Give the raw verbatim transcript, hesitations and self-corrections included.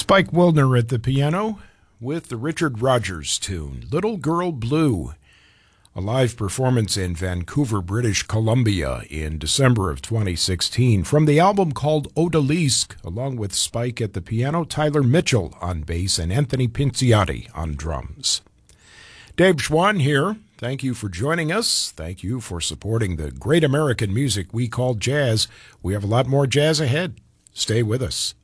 Spike Wildner at the piano with the Richard Rodgers tune, Little Girl Blue, a live performance in Vancouver, British Columbia in December of twenty sixteen from the album called Odalisque, along with Spike at the piano, Tyler Mitchell on bass, and Anthony Pinciotti on drums. Dave Schwann here. Thank you for joining us. Thank you for supporting the great American music we call jazz. We have a lot more jazz ahead. Stay with us.